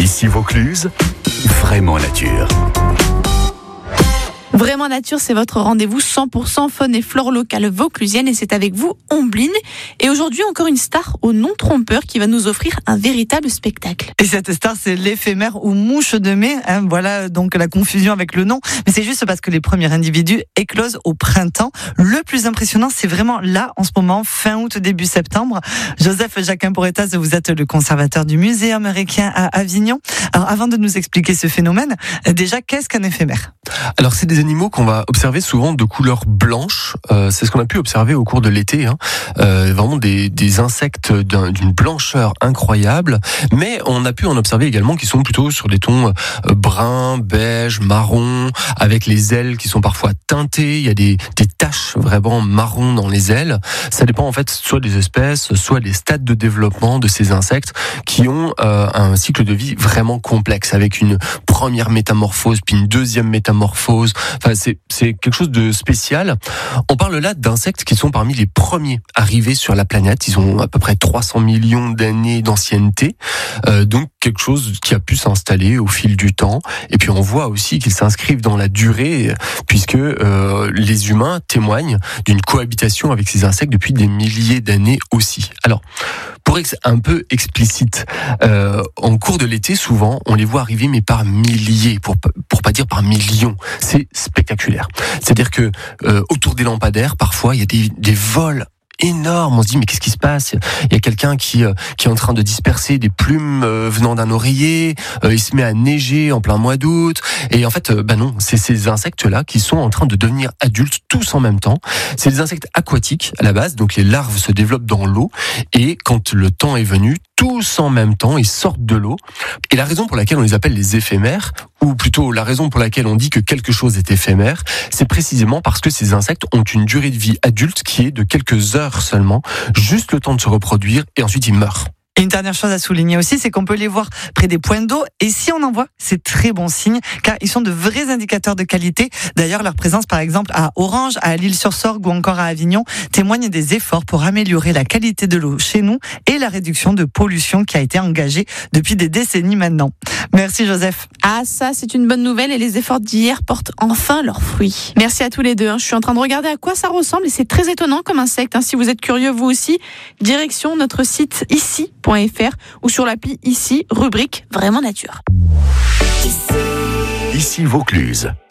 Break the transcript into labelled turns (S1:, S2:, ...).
S1: Ici Vaucluse, vraiment nature.
S2: Vraiment Nature, c'est votre rendez-vous 100% faune et flore locale vauclusienne et c'est avec vous, Ombline. Et aujourd'hui, encore une star au nom trompeur qui va nous offrir un véritable spectacle.
S3: Et cette star, c'est l'éphémère ou mouche de mai. Voilà donc la confusion avec le nom. Mais c'est juste parce que les premiers individus éclosent au printemps. Le plus impressionnant, c'est vraiment là, en ce moment, fin août, début septembre. Joseph Jacquin-Porretas, vous êtes le conservateur du Muséum américain à Avignon. Alors, avant de nous expliquer ce phénomène, déjà, qu'est-ce qu'un éphémère ?
S4: Alors, c'est des animaux qu'on va observer souvent de couleur blanche. C'est ce qu'on a pu observer au cours de l'été. Vraiment des insectes d'une blancheur incroyable. Mais on a pu en observer également qui sont plutôt sur des tons brun, beige, marron, avec les ailes qui sont parfois teintées. Il y a des taches vraiment marron dans les ailes. Ça dépend en fait soit des espèces, soit des stades de développement de ces insectes qui ont un cycle de vie vraiment complexe, avec une première métamorphose, puis une deuxième métamorphose. Enfin, c'est quelque chose de spécial. On parle là d'insectes qui sont parmi les premiers arrivés sur la planète. Ils ont à peu près 300 millions d'années d'ancienneté. Donc quelque chose qui a pu s'installer au fil du temps. Et puis on voit aussi qu'ils s'inscrivent dans la durée, puisque les humains témoignent d'une cohabitation avec ces insectes depuis des milliers d'années aussi. Alors, pour être un peu explicite, en cours de l'été, souvent, on les voit arriver, mais par milliers, pour pas dire par millions. C'est spectaculaire. C'est-à-dire que autour des lampadaires, parfois, il y a des vols énorme. On se dit mais qu'est-ce qui se passe ? Il y a quelqu'un qui est en train de disperser des plumes venant d'un oreiller. Il se met à neiger en plein mois d'août. Et en fait, non, c'est ces insectes-là qui sont en train de devenir adultes tous en même temps. C'est des insectes aquatiques à la base, donc les larves se développent dans l'eau. Et quand le temps est venu, tous en même temps, ils sortent de l'eau. Et la raison pour laquelle on les appelle les éphémères, ou plutôt la raison pour laquelle on dit que quelque chose est éphémère, c'est précisément parce que ces insectes ont une durée de vie adulte qui est de quelques heures seulement, juste le temps de se reproduire, et ensuite ils meurent.
S3: Et une dernière chose à souligner aussi, c'est qu'on peut les voir près des points d'eau. Et si on en voit, c'est très bon signe, car ils sont de vrais indicateurs de qualité. D'ailleurs, leur présence, par exemple, à Orange, à l'Île-sur-Sorgue ou encore à Avignon, témoigne des efforts pour améliorer la qualité de l'eau chez nous et la réduction de pollution qui a été engagée depuis des décennies maintenant. Merci Joseph.
S2: Ah, ça, c'est une bonne nouvelle et les efforts d'hier portent enfin leurs fruits. Merci à tous les deux. Je suis en train de regarder à quoi ça ressemble et c'est très étonnant comme insecte. Si vous êtes curieux, vous aussi, direction notre site ici.fr ou sur l'appli Ici, rubrique Vraiment Nature.
S1: Ici Vaucluse.